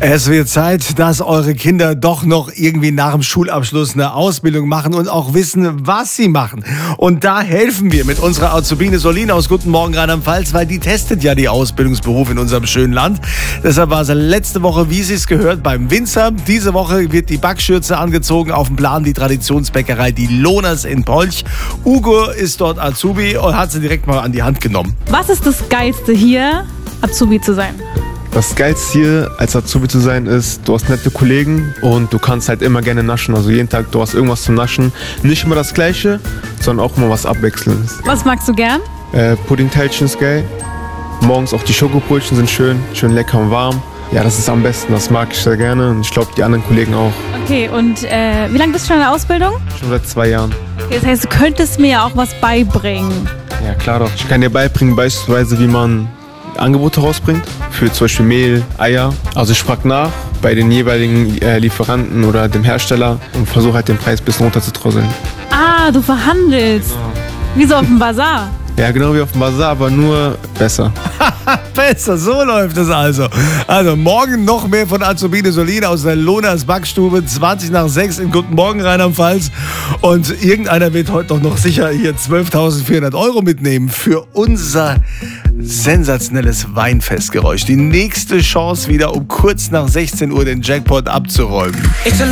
Es wird Zeit, dass eure Kinder doch noch irgendwie nach dem Schulabschluss eine Ausbildung machen und auch wissen, was sie machen. Und da helfen wir mit unserer Azubine Solina aus Guten Morgen Rheinland-Pfalz, weil die testet ja die Ausbildungsberufe in unserem schönen Land. Deshalb war sie letzte Woche, wie sie es gehört, beim Winzer. Diese Woche wird die Backschürze angezogen. Auf dem Plan die Traditionsbäckerei Die Lohners in Polch. Ugo ist dort Azubi und hat sie direkt mal an die Hand genommen. Was ist das Geilste hier, Azubi zu sein? Das Geilste hier als Azubi zu sein ist, du hast nette Kollegen und du kannst halt immer gerne naschen. Also jeden Tag, du hast irgendwas zum Naschen. Nicht immer das Gleiche, sondern auch immer was Abwechselndes. Was magst du gern? Puddingteilchen ist geil. Morgens auch die Schokobrötchen sind schön lecker und warm. Ja, das ist am besten, das mag ich sehr gerne und ich glaube, die anderen Kollegen auch. Okay, und wie lange bist du schon in der Ausbildung? Schon seit 2 Jahren. Okay, das heißt, du könntest mir ja auch was beibringen. Ja, klar doch. Ich kann dir beibringen, beispielsweise, wie man Angebote rausbringt, für zum Beispiel Mehl, Eier. Also ich frage nach bei den jeweiligen Lieferanten oder dem Hersteller und versuche halt den Preis ein bisschen runter zu drosseln. Ah, du verhandelst. Genau. Wie so auf dem Bazar. Ja, genau wie auf dem Bazar, aber nur besser. Besser, so läuft es also. Also morgen noch mehr von Azubine Solina aus der Lohners Backstube, 6 in Guten Morgen Rheinland-Pfalz. Und irgendeiner wird heute doch noch sicher hier 12.400 € mitnehmen für unser sensationelles Weinfestgeräusch. Die nächste Chance wieder, um kurz nach 16 Uhr den Jackpot abzuräumen.